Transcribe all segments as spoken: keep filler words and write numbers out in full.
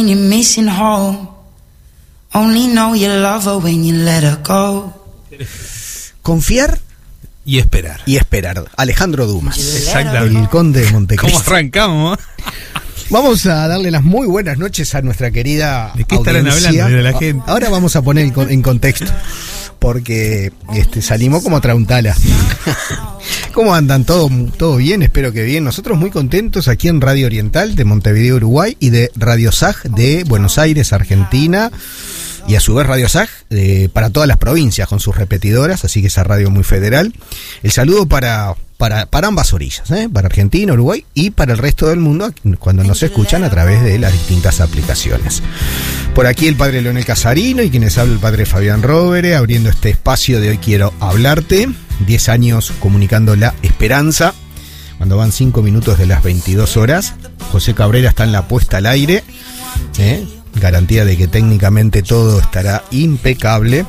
You're missing home. Only know you love her when you let her go. Confiar y esperar. Y esperar. Alejandro Dumas. Exactamente. El conde de Montecristo. ¿Cómo arrancamos? Vamos a darle las muy buenas noches a nuestra querida ¿De qué audiencia. estarán hablando de la gente? Ahora vamos a poner en contexto, porque este, salimos como trauntala. ¿Cómo andan? ¿Todo, todo bien? Espero que bien. Nosotros muy contentos aquí en Radio Oriental de Montevideo, Uruguay, y de Radio S A G de Buenos Aires, Argentina, y a su vez Radio S A G eh, para todas las provincias con sus repetidoras, así que esa radio muy federal. El saludo para... Para, para ambas orillas, ¿eh? Para Argentina, Uruguay y para el resto del mundo cuando nos escuchan a través de las distintas aplicaciones. Por aquí el padre Leonel Casarino y quienes habla el padre Fabián Rovere, abriendo este espacio de Hoy Quiero Hablarte. diez años comunicando la esperanza. Cuando van cinco minutos de las veintidós horas, José Cabrera está en la puesta al aire, ¿eh? Garantía de que técnicamente todo estará impecable.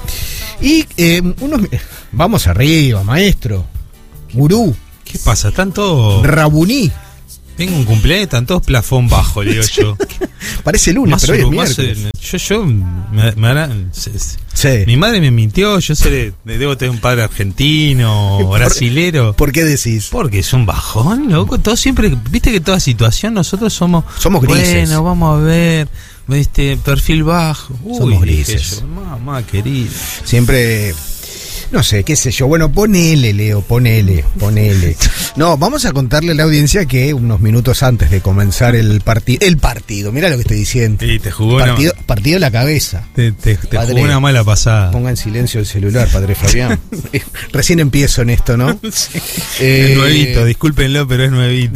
Y eh, unos, vamos arriba, maestro. Gurú. ¿Qué pasa? ¿Están todos...? Rabuní. Tengo un cumpleaños, están todos plafón bajo, le digo yo. Parece lunes, Más pero hoy es uru- más, miércoles. eh, Yo, yo, me, me harán- se- se- Sí. Mi madre me mintió, yo sé, de- debo tener un padre argentino, ¿Por- brasilero. ¿Por qué decís? Porque es un bajón, loco. Todo siempre, viste que toda situación nosotros somos... Somos grises. Bueno, vamos a ver, este perfil bajo. Uy, Somos dije grises. yo, mamá querida. Siempre... No sé, qué sé yo. Bueno, ponele, Leo, ponele, ponele. No, vamos a contarle a la audiencia que unos minutos antes de comenzar el partido... El partido, mira lo que estoy diciendo. Sí, te jugó Partido, una, partido en la cabeza. te, te, te Padre, jugó una mala pasada. Ponga en silencio el celular, padre Fabián. Recién empiezo en esto, ¿no? Sí. Eh, Es nuevito, discúlpenlo, pero es nuevito.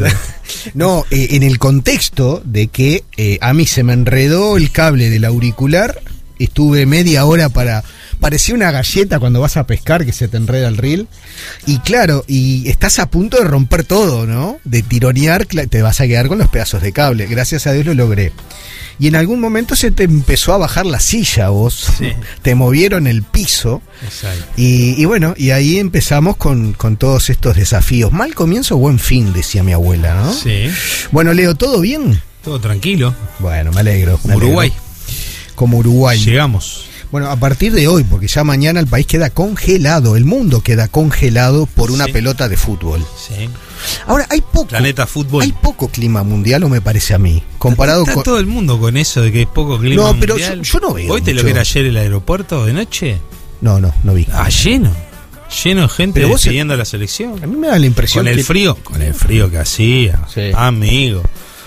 No, eh, en el contexto de que eh, a mí se me enredó el cable del auricular, estuve media hora para... Parecía una galleta cuando vas a pescar que se te enreda el reel. Y claro, y estás a punto de romper todo, ¿no? De tironear, cla- te vas a quedar con los pedazos de cable. Gracias a Dios lo logré. Y en algún momento se te empezó a bajar la silla, vos. Sí. Te movieron el piso. Exacto. Y, y bueno, y ahí empezamos con, con todos estos desafíos. Mal comienzo, buen fin, decía mi abuela, ¿no? Sí, Bueno, Leo, ¿todo bien? todo tranquilo. Bueno, me alegro. me Como alegro. Uruguay. Como Uruguay. Llegamos. Bueno, a partir de hoy, porque ya mañana el país queda congelado, el mundo queda congelado por una Sí. pelota de fútbol. Sí. Ahora, hay poco, Planeta Fútbol. hay poco clima mundial, o me parece a mí, comparado Está con... todo el mundo con eso de que es poco clima No, pero mundial. yo- yo no veo ¿Hoy te lo mucho. que era ayer el aeropuerto de noche? No, no, no vi. Ah, lleno. Lleno de gente Pero vos- siguiendo a la selección. A mí me da la impresión Con el que... frío, con el frío que hacía. Sí. Amigo.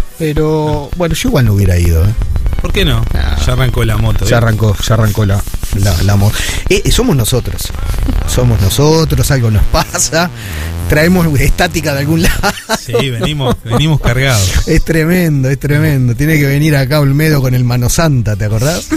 Pero, bueno, yo igual no hubiera ido, ¿eh? ¿Por qué no? Ah. Ya arrancó la moto. Ya ¿eh? arrancó, ya arrancó la, la, la mo- eh, eh, somos nosotros. Somos nosotros, algo nos pasa. Traemos estática de algún lado. Sí, venimos, venimos cargados. Es tremendo, es tremendo. Tiene que venir acá Olmedo con el Mano Santa, ¿te acordás?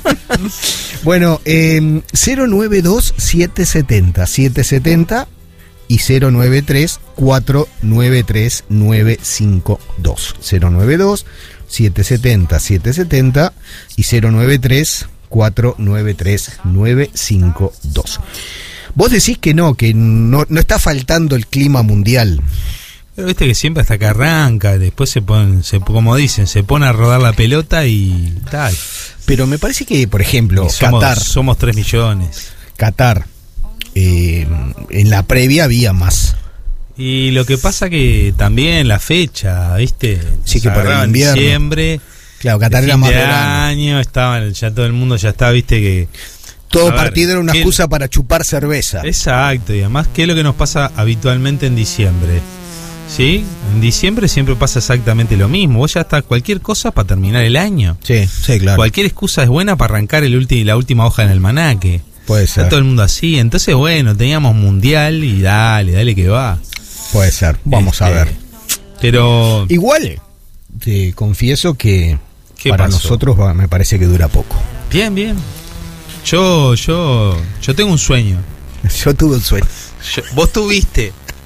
Bueno, eh, cero nueve dos siete siete cero siete siete cero y cero nueve tres cuatro nueve tres nueve cinco dos. cero nueve dos siete siete cero siete siete cero y cero nueve tres cuatro nueve tres nueve cinco dos. Vos decís que no, que no, no está faltando el clima mundial. Pero viste que siempre hasta que arranca, después se pone, se, como dicen, se pone a rodar la pelota y tal. Pero me parece que, por ejemplo, Y somos, Qatar, somos tres millones. Qatar, eh, en la previa había más. Y lo que pasa que también la fecha, ¿viste? Sí, Nos que por el agarraba en invierno. diciembre, Claro, Qatar de era fin más de verano. año, estaban, ya todo el mundo ya está, ¿viste? Que Todo A ver, partido era una ¿qué- excusa para chupar cerveza. exacto, y además, ¿qué es lo que nos pasa habitualmente en diciembre? ¿Sí? En diciembre siempre pasa exactamente lo mismo. Vos ya está cualquier cosa para terminar el año. Sí, sí, claro. Cualquier excusa es buena para arrancar el ulti- la última hoja en el almanaque. Puede Está ser. todo el mundo así. Entonces, bueno, teníamos mundial y dale, dale que va. Puede ser. Vamos a Este, ver. Pero, Igual, te confieso que ¿qué para pasó? nosotros va- me parece que dura poco. bien, bien. Yo, yo, yo tengo un sueño. Yo tuve el sueño. Yo- vos tuviste.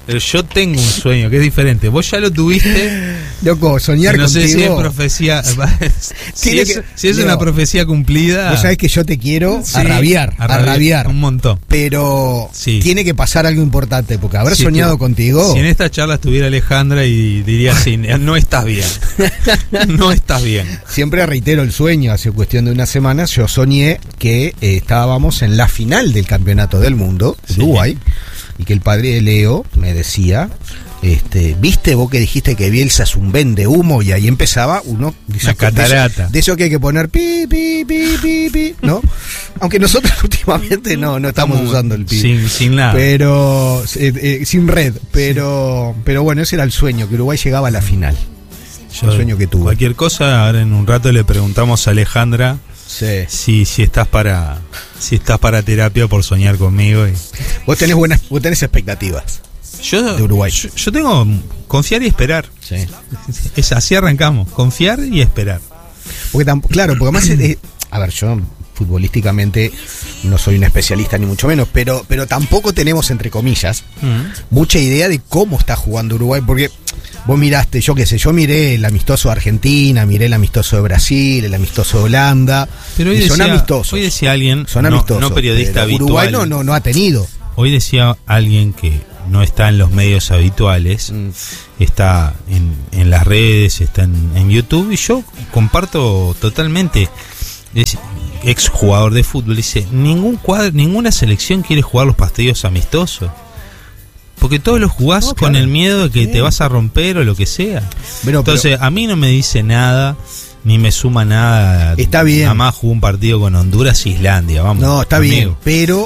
Pero yo tengo un sueño que es diferente. Vos ya lo tuviste. Loco, soñar no contigo. sé si es profecía. si es, que, si es no, una profecía cumplida. Vos sabés que yo te quiero sí, a rabiar, a rabiar, a rabiar. Un montón. Pero sí. tiene que pasar algo importante, porque haber sí, soñado tú, contigo. Si en esta charla estuviera Alejandra y diría así, no estás bien. No estás bien. Siempre reitero el sueño. Hace cuestión de unas semanas yo soñé que eh, estábamos en la final del campeonato del mundo, sí. Uruguay, y que el padre de Leo me decía, este, viste vos que dijiste que Bielsa es un vende humo, y ahí empezaba uno dice, una catarata. De eso, de eso que hay que poner pi, pi, pi, pi, pi, ¿no? Aunque nosotros últimamente no, no estamos Como usando el pi. Sin, sin nada. Pero, eh, eh, sin red, pero, sí. pero bueno, ese era el sueño, que Uruguay llegaba a la final. Yo, el sueño que tuve. Cualquier cosa, ahora en un rato le preguntamos a Alejandra. Sí. Si, si estás para si estás para terapia por soñar conmigo y... Vos tenés buenas vos tenés expectativas yo, de Uruguay. Yo, yo tengo confiar y esperar. Sí. Es, así arrancamos, confiar y esperar. Porque tam, claro, porque además es, a ver, yo futbolísticamente no soy un especialista ni mucho menos, pero pero tampoco tenemos, entre comillas, mm. mucha idea de cómo está jugando Uruguay, porque vos miraste, yo qué sé, yo miré el amistoso de Argentina, miré el amistoso de Brasil, el amistoso de Holanda, pero hoy y son decía, amistosos. Hoy decía alguien, son no, amistosos, no periodista habitual. Uruguay no, no, no ha tenido. Hoy decía alguien que no está en los medios habituales, mm. está en, en las redes, está en, en YouTube, y yo comparto totalmente. Es ex jugador de fútbol, dice, ningún cuadro, ninguna selección quiere jugar los partidos amistosos. Porque todos los jugás no, claro. con el miedo de que sí. te vas a romper o lo que sea. Pero, Entonces, pero, a mí no me dice nada, ni me suma nada. Está bien. Nada más jugó un partido con Honduras e Islandia, vamos. No, está amigo. bien, pero